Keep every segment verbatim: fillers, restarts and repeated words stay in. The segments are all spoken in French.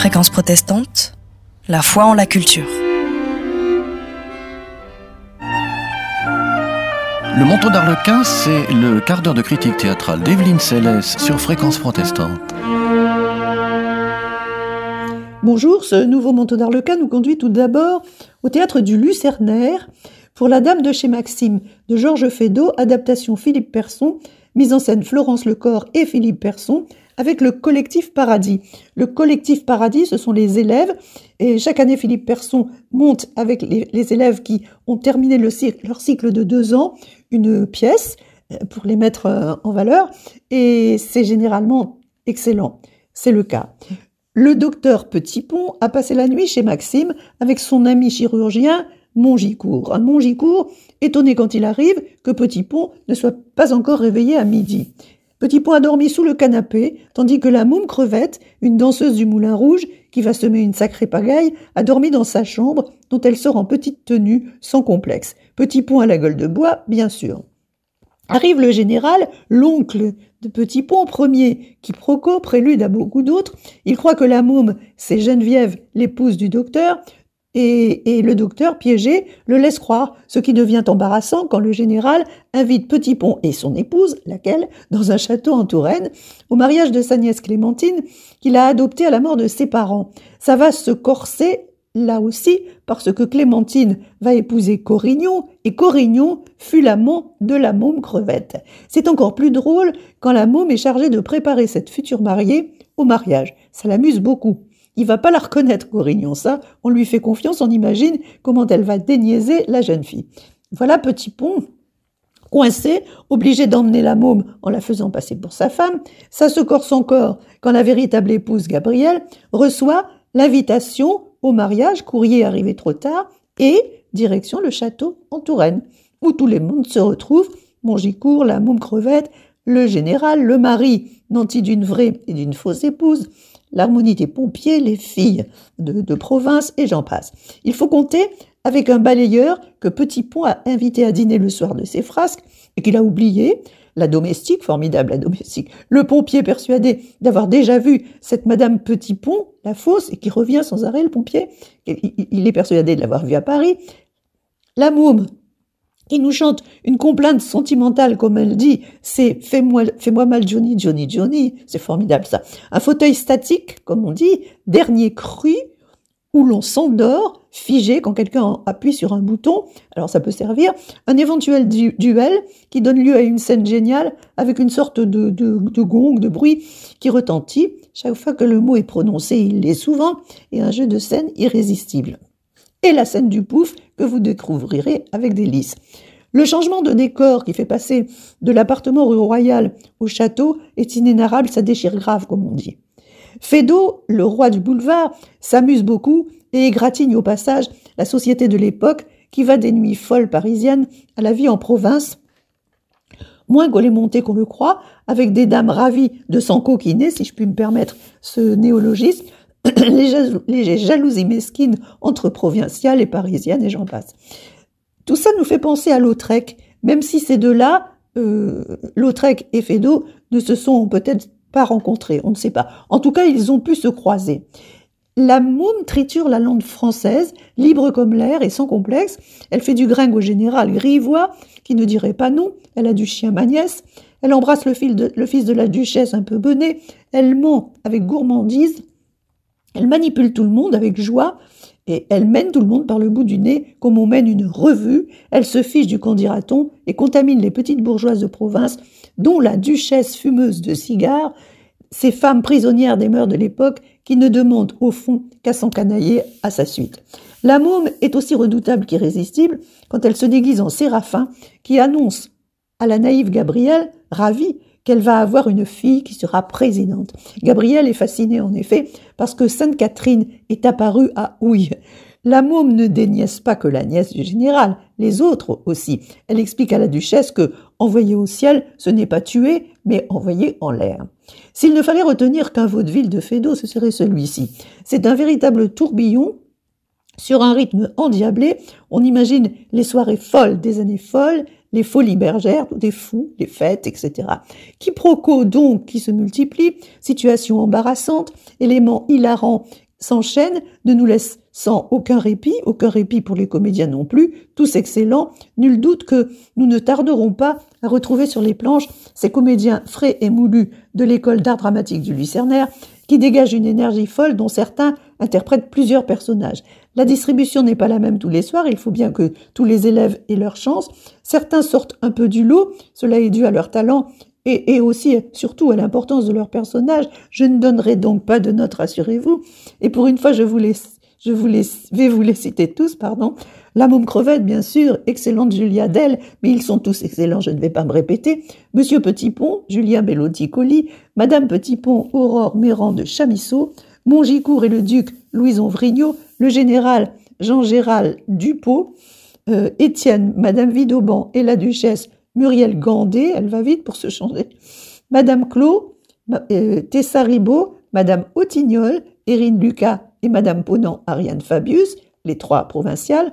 Fréquence protestante, la foi en la culture. Le Manteau d'Arlequin, c'est le quart d'heure de critique théâtrale d'Evelyne Célès sur Fréquence protestante. Bonjour, ce nouveau Manteau d'Arlequin nous conduit tout d'abord au théâtre du Lucernaire pour La Dame de chez Maxime de Georges Feydeau, adaptation Philippe Persson, mise en scène Florence Lecor et Philippe Persson, avec le collectif Paradis. Le collectif Paradis, ce sont les élèves, et chaque année Philippe Persson monte avec les, les élèves qui ont terminé le cycle, leur cycle de deux ans, une pièce pour les mettre en valeur, et c'est généralement excellent. C'est le cas. Le docteur Petitpont a passé la nuit chez Maxime avec son ami chirurgien Mongicourt. Un Mongicourt, étonné quand il arrive que Petitpont ne soit pas encore réveillé à midi. Petitpont a dormi sous le canapé, tandis que la môme Crevette, une danseuse du Moulin Rouge, qui va semer une sacrée pagaille, a dormi dans sa chambre, dont elle sort en petite tenue, sans complexe. Petitpont a la gueule de bois, bien sûr. Arrive le général, l'oncle de Petitpont, premier quiproquo, prélude à beaucoup d'autres. Il croit que la môme, c'est Geneviève, l'épouse du docteur, et, et le docteur, piégé, le laisse croire, ce qui devient embarrassant quand le général invite Petitpont et son épouse, laquelle, dans un château en Touraine, au mariage de sa nièce Clémentine, qu'il a adoptée à la mort de ses parents. Ça va se corser, là aussi, parce que Clémentine va épouser Corignon, et Corignon fut l'amant de la môme Crevette. C'est encore plus drôle quand la môme est chargée de préparer cette future mariée au mariage. Ça l'amuse beaucoup. Il va pas la reconnaître, Corignon, ça, on lui fait confiance, on imagine comment elle va déniaiser la jeune fille. Voilà Petitpont, coincé, obligé d'emmener la môme en la faisant passer pour sa femme. Ça se corse encore quand la véritable épouse, Gabrielle, reçoit l'invitation au mariage, courrier arrivé trop tard, et direction le château en Touraine, où tous les mondes se retrouvent, Mongicourt, la môme Crevette, le général, le mari, nanti d'une vraie et d'une fausse épouse, l'harmonie des pompiers, les filles de, de province, et j'en passe. Il faut compter avec un balayeur que Petitpont a invité à dîner le soir de ses frasques, et qu'il a oublié, la domestique, formidable la domestique, le pompier persuadé d'avoir déjà vu cette Madame Petitpont, la fausse, et qui revient sans arrêt, le pompier, il est persuadé de l'avoir vue à Paris, la môme, qui nous chante une complainte sentimentale, comme elle dit, c'est « fais-moi, fais-moi mal Johnny, Johnny, Johnny », c'est formidable ça. Un fauteuil statique, comme on dit, dernier cru, où l'on s'endort, figé quand quelqu'un appuie sur un bouton, alors ça peut servir, un éventuel du- duel qui donne lieu à une scène géniale avec une sorte de, de, de gong, de bruit qui retentit. Chaque fois que le mot est prononcé, il l'est souvent, et un jeu de scène irrésistible. Et la scène du pouf que vous découvrirez avec délice. Le changement de décor qui fait passer de l'appartement rue Royale au château est inénarrable, ça déchire grave, comme on dit. Feydeau, le roi du boulevard, s'amuse beaucoup et égratigne au passage la société de l'époque qui va des nuits folles parisiennes à la vie en province, moins gaulémontée qu'on le croit, avec des dames ravies de s'encoquiner, si je puis me permettre ce néologisme, les, jalou- les jalousies mesquines entre provinciales et parisiennes, et j'en passe. Tout ça nous fait penser à Lautrec, même si ces deux-là, euh, Lautrec et Feydeau, ne se sont peut-être pas rencontrés, on ne sait pas. En tout cas, ils ont pu se croiser. La môme triture la langue française, libre comme l'air et sans complexe. Elle fait du gringue au général grivois, qui ne dirait pas non. Elle a du chien ma nièce. Elle embrasse le, fil de, le fils de la duchesse un peu bené. Elle ment avec gourmandise. Elle manipule tout le monde avec joie. Et elle mène tout le monde par le bout du nez, comme on mène une revue. Elle se fiche du qu'en dira-t-on et contamine les petites bourgeoises de province, dont la duchesse fumeuse de cigares, ces femmes prisonnières des mœurs de l'époque qui ne demandent au fond qu'à s'encanailler à sa suite. La môme est aussi redoutable qu'irrésistible quand elle se déguise en séraphin, qui annonce à la naïve Gabrielle, ravie, qu'elle va avoir une fille qui sera présidente. Gabrielle est fascinée en effet parce que Sainte Catherine est apparue à Houille. La môme ne déniaise pas que la nièce du général, les autres aussi. Elle explique à la duchesse que envoyer au ciel, ce n'est pas tuer, mais envoyer en l'air. S'il ne fallait retenir qu'un vaudeville de Feydeau, ce serait celui-ci. C'est un véritable tourbillon sur un rythme endiablé. On imagine les soirées folles des années folles, les folies bergères, des fous, les fêtes, et cetera. Quiproquos donc qui se multiplient, situations embarrassantes, éléments hilarants s'enchaînent, ne nous laissant aucun répit, aucun répit pour les comédiens non plus, tous excellents. Nul doute que nous ne tarderons pas à retrouver sur les planches ces comédiens frais et moulus de l'école d'art dramatique du Lucernaire, qui dégagent une énergie folle dont certains interprètent plusieurs personnages. La distribution n'est pas la même tous les soirs, il faut bien que tous les élèves aient leur chance. Certains sortent un peu du lot, cela est dû à leur talent et, et aussi, surtout, à l'importance de leur personnage. Je ne donnerai donc pas de notes, rassurez-vous. Et pour une fois, je, vous les, je vous les, vais vous les citer tous, pardon. La Môme Crevette, bien sûr, excellente Julia Dell, mais ils sont tous excellents, je ne vais pas me répéter. Monsieur Petitpont, Julien Bellotti-Colli, Madame Petitpont, Aurore Méran de Chamisso, Montgicourt et le duc Louison Vrignot, le général Jean-Gérald Dupont, euh, Étienne, Madame Vidauban et la duchesse Muriel Gandet, elle va vite pour se changer, Madame Clos, euh, Tessa Ribot, Madame Otignol, Erin Lucas et Madame Ponant, Ariane Fabius, les trois provinciales,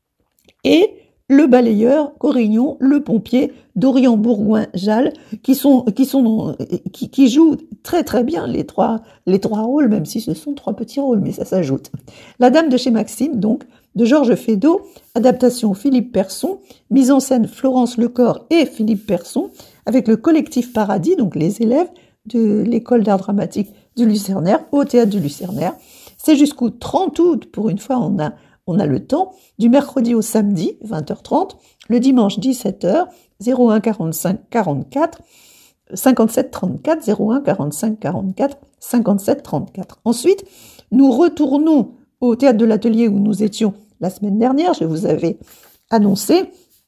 et le balayeur, Corrignon, le pompier, Dorian Bourgoin-Jalles, qui sont, qui sont, qui, qui jouent très très bien les trois, les trois rôles, même si ce sont trois petits rôles, mais ça s'ajoute. La Dame de chez Maxime, donc, de Georges Feydeau, adaptation Philippe Persson, mise en scène Florence Lecor et Philippe Persson, avec le collectif Paradis, donc les élèves de l'école d'art dramatique du Lucernaire, au théâtre du Lucernaire. C'est jusqu'au trente août, pour une fois on a, on a le temps, du mercredi au samedi, vingt heures trente, le dimanche dix-sept heures, zéro un quarante-cinq quarante-quatre, cinquante-sept trente-quatre, zéro un quarante-cinq quarante-quatre, cinquante-sept trente-quatre. Ensuite, nous retournons au théâtre de l'Atelier où nous étions la semaine dernière. Je vous avais annoncé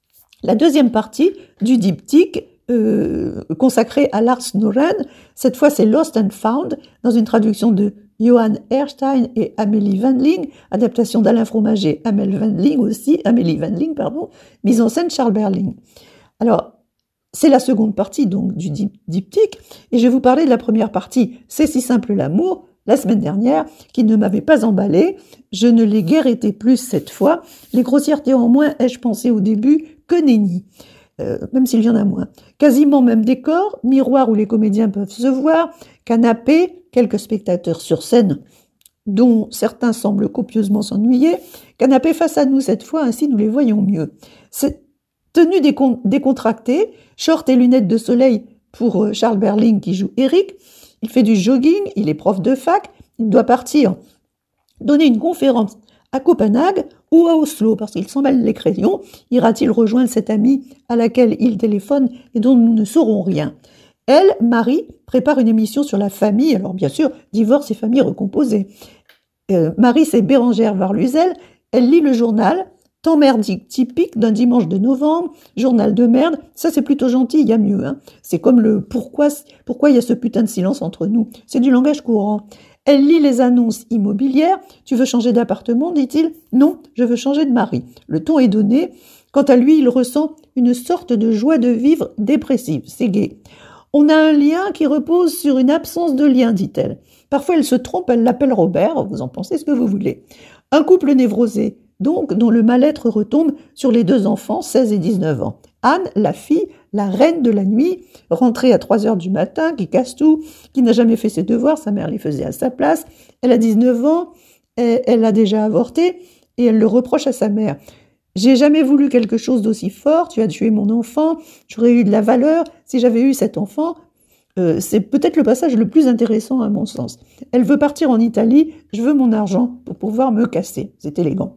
la deuxième partie du diptyque euh, consacré à Lars Noren. Cette fois, c'est Lost and Found, dans une traduction de Johan Erstein et Amélie Wendling, adaptation d'Alain Fromager, Amélie Wendling aussi, Amélie Wendling, pardon, mise en scène Charles Berling. Alors, c'est la seconde partie donc du diptyque, et je vais vous parler de la première partie, C'est si simple l'amour, la semaine dernière, qui ne m'avait pas emballé. Je ne l'ai guère été plus cette fois. Les grossièretés en moins ai-je pensé au début que nenni, euh, même s'il y en a moins. Quasiment même décor, miroir où les comédiens peuvent se voir, canapé, quelques spectateurs sur scène, dont certains semblent copieusement s'ennuyer. Canapé face à nous cette fois, ainsi nous les voyons mieux. C'est tenue décon- décontractée, short et lunettes de soleil pour Charles Berling qui joue Eric. Il fait du jogging, il est prof de fac, il doit partir donner une conférence à Copenhague ou à Oslo, parce qu'il s'en mêle les crayons. Ira-t-il rejoindre cette amie à laquelle il téléphone et dont nous ne saurons rien? Elle, Marie, prépare une émission sur la famille, alors bien sûr, divorce et famille recomposée. Euh, Marie, c'est Bérangère Varluzel, elle lit le journal, temps merdique typique d'un dimanche de novembre, journal de merde, ça c'est plutôt gentil, il y a mieux. Hein. C'est comme le pourquoi, pourquoi il y a ce putain de silence entre nous. C'est du langage courant. Elle lit les annonces immobilières. Tu veux changer d'appartement, dit-il? Non, je veux changer de mari. Le ton est donné. Quant à lui, il ressent une sorte de joie de vivre dépressive. C'est gai. On a un lien qui repose sur une absence de lien, dit-elle. Parfois, elle se trompe, elle l'appelle Robert. Vous en pensez ce que vous voulez. Un couple névrosé, donc, dont le mal-être retombe sur les deux enfants, seize et dix-neuf ans. Anne, la fille, la reine de la nuit, rentrée à trois heures du matin, qui casse tout, qui n'a jamais fait ses devoirs, sa mère les faisait à sa place. Elle a dix-neuf ans, elle a déjà avorté, et elle le reproche à sa mère. « J'ai jamais voulu quelque chose d'aussi fort, tu as tué mon enfant, j'aurais eu de la valeur si j'avais eu cet enfant. Euh, » C'est peut-être le passage le plus intéressant à mon sens. Elle veut partir en Italie, je veux mon argent pour pouvoir me casser. C'est élégant.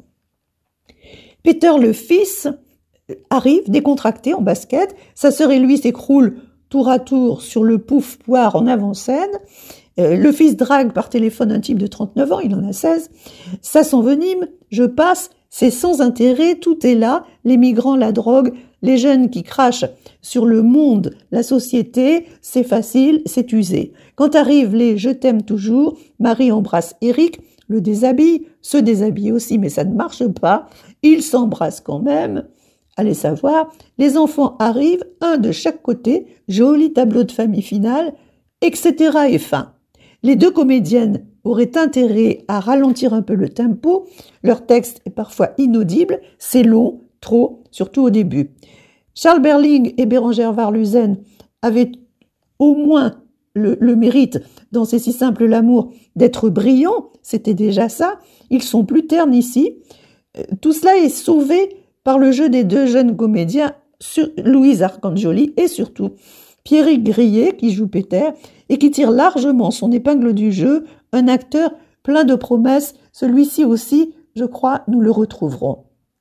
Peter le fils arrive décontracté en basket, sa sœur et lui s'écroulent tour à tour sur le pouf poire en avant-scène. Euh, le fils drague par téléphone un type de trente-neuf ans, il en a seize. Ça s'envenime, je passe, c'est sans intérêt, tout est là, les migrants, la drogue, les jeunes qui crachent sur le monde, la société, c'est facile, c'est usé. Quand arrivent les « je t'aime toujours », Marie embrasse Eric, le déshabille, se déshabille aussi, mais ça ne marche pas, ils s'embrassent quand même. Allez savoir, les enfants arrivent, un de chaque côté, joli tableau de famille finale, et cetera et fin. Les deux comédiennes auraient intérêt à ralentir un peu le tempo, leur texte est parfois inaudible, c'est long, trop, surtout au début. Charles Berling et Bérangère Varluzen avaient au moins le, le mérite, dans C'est si simple l'amour, d'être brillant, c'était déjà ça. Ils sont plus ternes ici. Tout cela est sauvé par le jeu des deux jeunes comédiens, sur Louise Arcangeli et surtout Pierrick Grillet, qui joue Peter, et qui tire largement son épingle du jeu, un acteur plein de promesses. Celui-ci aussi, je crois, nous le retrouverons.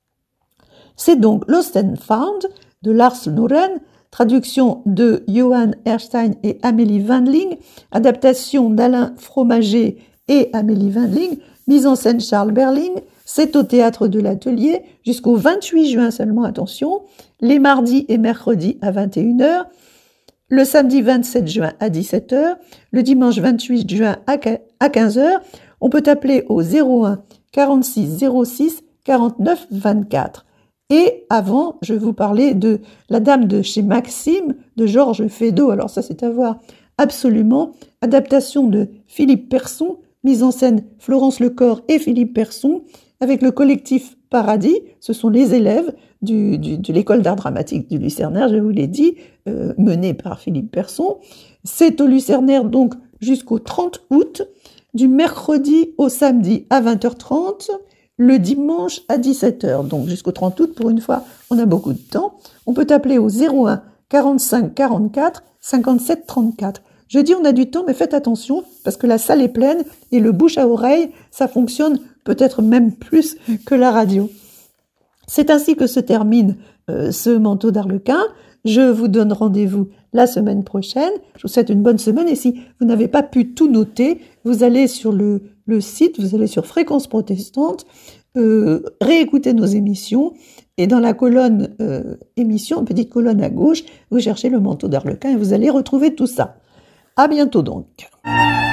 C'est donc Lost and Found de Lars Noren, traduction de Johan Erstein et Amélie Wendling, adaptation d'Alain Fromager et Amélie Wendling, mise en scène Charles Berling. C'est au Théâtre de l'Atelier jusqu'au vingt-huit juin seulement, attention, les mardis et mercredis à vingt et une heures, le samedi vingt-sept juin à dix-sept heures, le dimanche vingt-huit juin à quinze heures. On peut appeler au zéro un quarante-six zéro six quarante-neuf vingt-quatre. Et avant, je vous parlais de La Dame de chez Maxime, de Georges Feydeau. Alors ça, c'est à voir absolument. Adaptation de Philippe Persson, mise en scène Florence Lecor et Philippe Persson, avec le collectif Paradis. Ce sont les élèves du, du, de l'école d'art dramatique du Lucernaire, je vous l'ai dit, euh, menée par Philippe Persson. C'est au Lucernaire donc jusqu'au trente août, du mercredi au samedi à vingt heures trente, le dimanche à dix-sept heures. Donc jusqu'au trente août, pour une fois, on a beaucoup de temps. On peut appeler au zéro un quarante-cinq quarante-quatre cinquante-sept trente-quatre. Je dis on a du temps, mais faites attention, parce que la salle est pleine et le bouche à oreille, ça fonctionne peut-être même plus que la radio. C'est ainsi que se termine euh, ce manteau d'Arlequin. Je vous donne rendez-vous la semaine prochaine. Je vous souhaite une bonne semaine. Et si vous n'avez pas pu tout noter, vous allez sur le, le site, vous allez sur Fréquence Protestante, euh, réécouter nos émissions. Et dans la colonne euh, émission, petite colonne à gauche, vous cherchez le manteau d'Arlequin et vous allez retrouver tout ça. À bientôt donc.